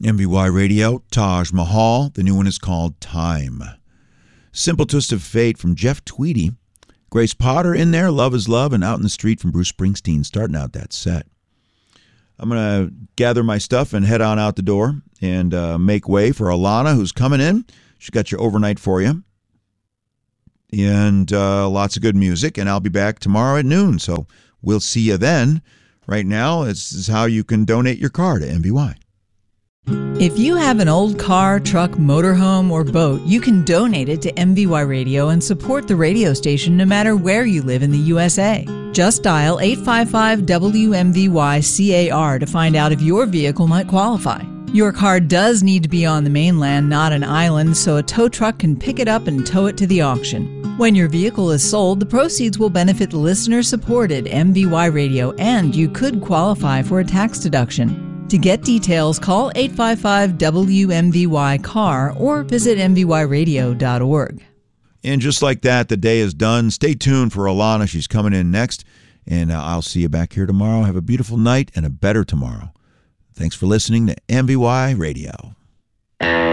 MVY Radio, Taj Mahal. The new one is called Time. Simple Twist of Fate from Jeff Tweedy. Grace Potter in there, Love is Love, and Out in the Street from Bruce Springsteen, starting out that set. I'm going to gather my stuff and head on out the door and make way for Alana, who's coming in. She's got your overnight for you. And lots of good music, and I'll be back tomorrow at noon, so we'll see you then. Right now, this is how you can donate your car to MVY. If you have an old car, truck, motorhome, or boat, you can donate it to MVY Radio and support the radio station no matter where you live in the USA. Just dial 855-WMVY-CAR to find out if your vehicle might qualify. Your car does need to be on the mainland, not an island, so a tow truck can pick it up and tow it to the auction. When your vehicle is sold, the proceeds will benefit listener-supported MVY Radio, and you could qualify for a tax deduction. To get details, call 855-WMVY-CAR or visit mvyradio.org. And just like that, the day is done. Stay tuned for Alana. She's coming in next, and I'll see you back here tomorrow. Have a beautiful night and a better tomorrow. Thanks for listening to MVY Radio.